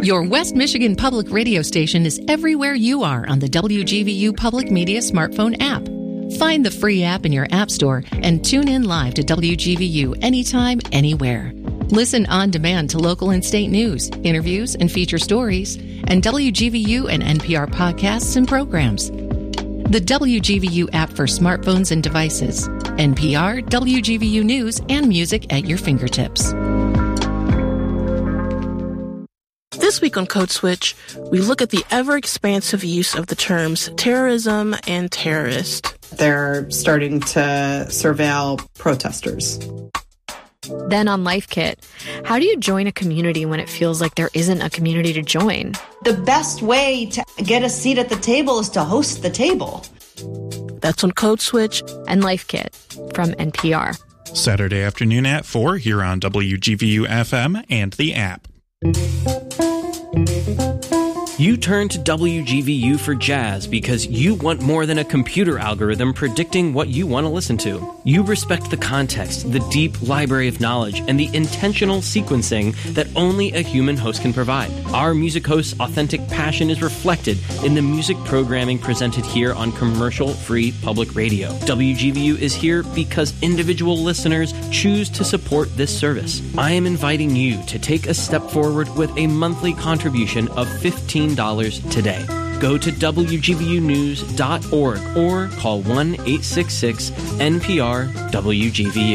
Your West Michigan Public Radio station is everywhere you are on the WGVU Public Media smartphone app. Find the free app in your app store and tune in live to WGVU anytime, anywhere. Listen on demand to local and state news, interviews, and feature stories, and WGVU and NPR podcasts and programs. The WGVU app for smartphones and devices. NPR, WGVU News, and music at your fingertips. This week on Code Switch, we look at the ever-expansive use of the terms terrorism and terrorist. They're starting to surveil protesters. Then on Life Kit, how do you join a community when it feels like there isn't a community to join? The best way to get a seat at the table is to host the table. That's on Code Switch and Life Kit from NPR. Saturday afternoon at 4 here on WGVU FM and the app. You turn to WGVU for jazz because you want more than a computer algorithm predicting what you want to listen to. You respect the context, the deep library of knowledge, and the intentional sequencing that only a human host can provide. Our music host's authentic passion is reflected in the music programming presented here on commercial-free public radio. WGVU is here because individual listeners choose to support this service. I am inviting you to take a step forward with a monthly contribution of $15 today. Go to WGVUnews.org or call 1-866-NPR-WGVU.